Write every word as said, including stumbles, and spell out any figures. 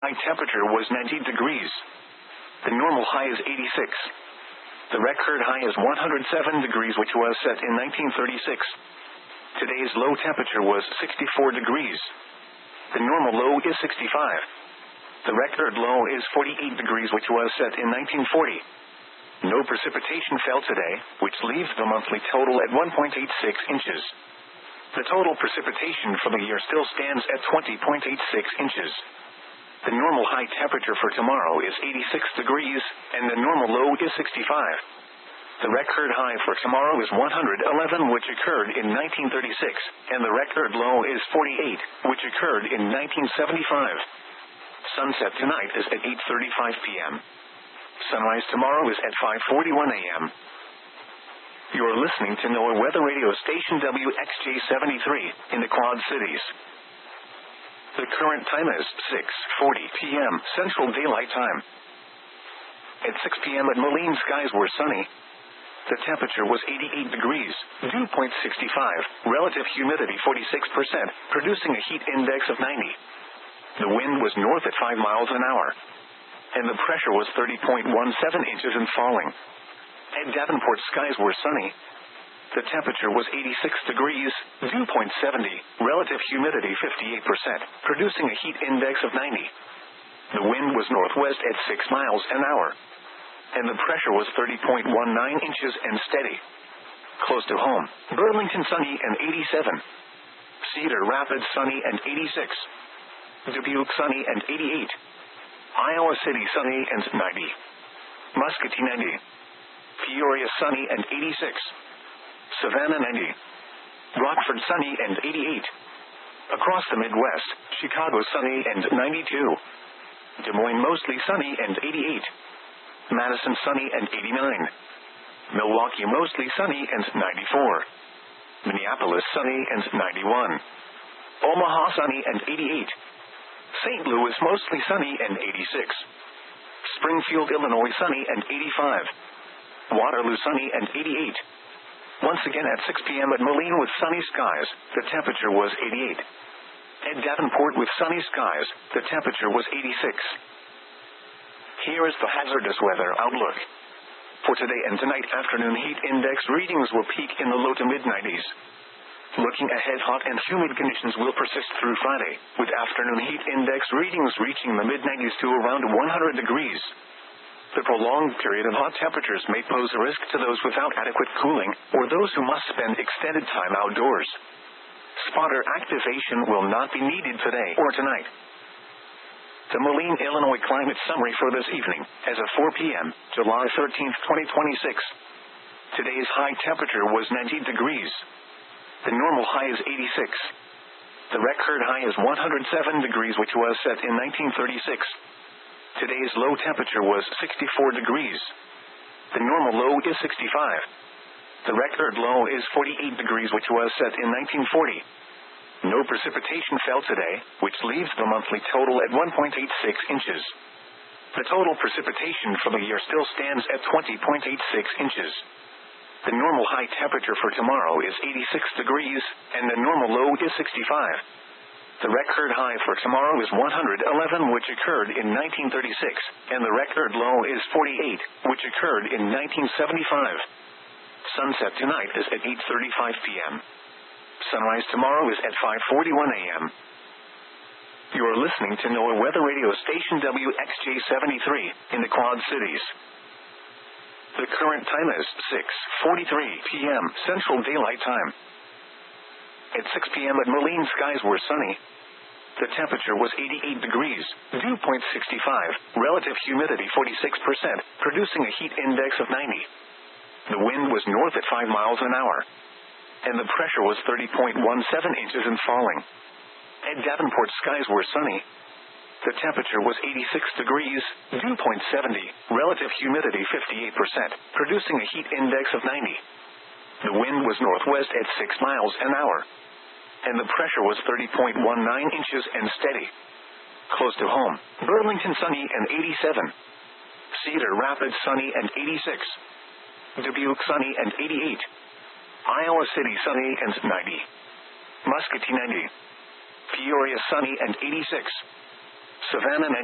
High temperature was ninety degrees. The normal high is eighty-six. The record high is one hundred seven degrees, which was set in nineteen thirty-six. Today's low temperature was sixty-four degrees. The normal low is sixty-five. The record low is forty-eight degrees, which was set in nineteen forty. No precipitation fell today, which leaves the monthly total at one point eight six inches. The total precipitation for the year still stands at twenty point eight six inches. The normal high temperature for tomorrow is eighty-six degrees, and the normal low is sixty-five. The record high for tomorrow is one hundred eleven, which occurred in nineteen thirty-six, and the record low is forty-eight, which occurred in nineteen seventy-five. Sunset tonight is at eight thirty-five p.m. Sunrise tomorrow is at five forty-one a.m. You are listening to NOAA Weather Radio Station W X J seventy-three in the Quad Cities. The current time is six forty p.m. Central Daylight Time. At six p.m. at Moline, skies were sunny. The temperature was eighty-eight degrees, dew point sixty-five, relative humidity forty-six percent, producing a heat index of ninety. The wind was north at five miles an hour, and the pressure was thirty point one seven inches and falling. At Davenport, skies were sunny. The temperature was eighty-six degrees, dew point seventy, relative humidity fifty-eight percent, producing a heat index of ninety. The wind was northwest at six miles an hour, and the pressure was thirty point one nine inches and steady. Close to home, Burlington sunny and eighty-seven. Cedar Rapids sunny and eighty-six. Dubuque sunny and eighty-eight. Iowa City sunny and ninety. Muscatine ninety. Peoria sunny and eighty-six. Savannah ninety. Rockford sunny and eighty-eight. Across the Midwest, Chicago sunny and ninety-two. Des Moines mostly sunny and eighty-eight. Madison sunny and eighty-nine. Milwaukee mostly sunny and ninety-four. Minneapolis sunny and ninety-one. Omaha sunny and eighty-eight. Saint Louis mostly sunny and eighty-six. Springfield, Illinois sunny and eighty-five. Waterloo sunny and eighty-eight. Once again at six p.m. at Moline with sunny skies, the temperature was eighty-eight. At Davenport with sunny skies, the temperature was eighty-six. Here is the hazardous weather outlook. For today and tonight, afternoon heat index readings will peak in the low to mid nineties. Looking ahead, hot and humid conditions will persist through Friday, with afternoon heat index readings reaching the mid nineties to around one hundred degrees. The prolonged period of hot temperatures may pose a risk to those without adequate cooling, or those who must spend extended time outdoors. Spotter activation will not be needed today or tonight. The Moline, Illinois climate summary for this evening, as of four p.m., July thirteenth, twenty twenty-six. Today's high temperature was ninety degrees. The normal high is eighty-six. The record high is one hundred seven degrees, which was set in nineteen thirty-six. Today's low temperature was sixty-four degrees. The normal low is sixty-five. The record low is forty-eight degrees, which was set in nineteen forty. No precipitation fell today, which leaves the monthly total at one point eight six inches. The total precipitation for the year still stands at twenty point eight six inches. The normal high temperature for tomorrow is eighty-six degrees, and the normal low is sixty-five. The record high for tomorrow is one hundred eleven, which occurred in nineteen thirty-six, and the record low is forty-eight, which occurred in nineteen seventy-five. Sunset tonight is at eight thirty-five p.m. Sunrise tomorrow is at five forty-one a.m. You are listening to NOAA Weather Radio Station W X J seventy-three in the Quad Cities. The current time is six forty-three p.m. Central Daylight Time. At six p.m. at Moline, skies were sunny. The temperature was eighty-eight degrees, dew point sixty-five, relative humidity forty-six percent, producing a heat index of ninety. The wind was north at five miles an hour, and the pressure was thirty point one seven inches and falling. At Davenport, skies were sunny. The temperature was eighty-six degrees, dew point seventy, relative humidity fifty-eight percent, producing a heat index of ninety. The wind was northwest at six miles an hour, and the pressure was thirty point one nine inches and steady. Close to home, Burlington sunny and eighty-seven. Cedar Rapids sunny and eighty-six. Dubuque sunny and eighty-eight. Iowa City sunny and ninety. Muscatine ninety. Peoria sunny and eighty-six. Savannah ninety.